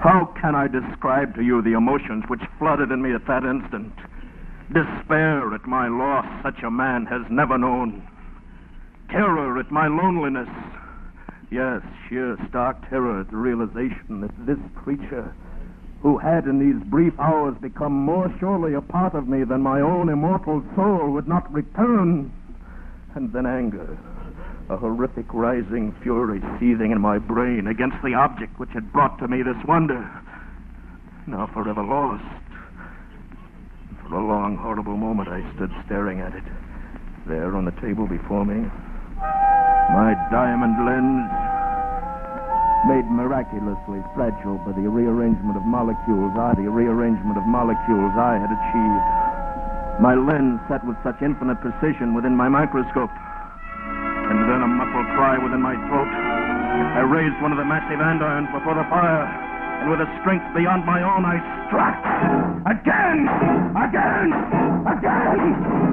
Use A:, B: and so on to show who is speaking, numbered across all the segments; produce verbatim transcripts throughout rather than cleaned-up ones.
A: How can I describe to you the emotions which flooded in me at that instant? Despair at my loss such a man has never known. Terror at my loneliness. Yes, sheer stark terror at the realization that this creature, who had in these brief hours become more surely a part of me than my own immortal soul, would not return. And then anger, a horrific rising fury seething in my brain against the object which had brought to me this wonder, now forever lost. For a long, horrible moment I stood staring at it. There on the table before me, my diamond lens, made miraculously fragile by the rearrangement of molecules I, the rearrangement of molecules I had achieved. My lens set with such infinite precision within my microscope. And then a muffled cry within my throat. I raised one of the massive andirons before the fire, and with a strength beyond my own, I struck. Again! Again! Again!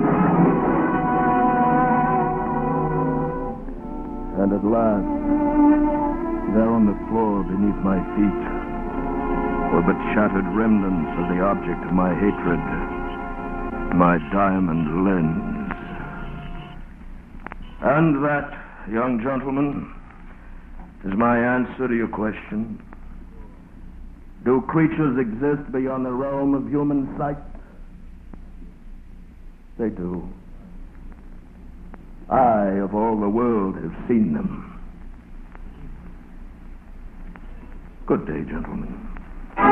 A: And at last, there on the floor beneath my feet were but shattered remnants of the object of my hatred, my diamond lens. And that, young gentleman, is my answer to your question. Do creatures exist beyond the realm of human sight? They do. I, of all the world, have seen them. Good day, gentlemen.